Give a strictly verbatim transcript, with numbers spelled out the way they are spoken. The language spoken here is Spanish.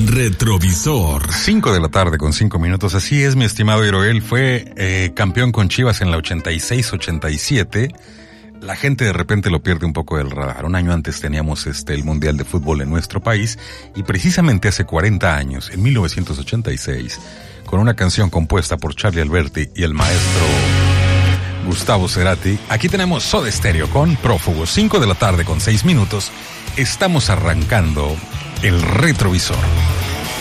Retrovisor. Cinco de la tarde con cinco minutos. Así es, mi estimado Iroel. Fue eh, campeón con Chivas en la ochenta y seis ochenta y siete. La gente de repente lo pierde un poco del radar. Un año antes teníamos este el Mundial de Fútbol en nuestro país. Y precisamente hace cuarenta años, en mil novecientos ochenta y seis, con una canción compuesta por Charly Alberti y el maestro Gustavo Cerati, aquí tenemos Soda Stereo con Prófugos. Cinco de la tarde con seis minutos. Estamos arrancando el retrovisor.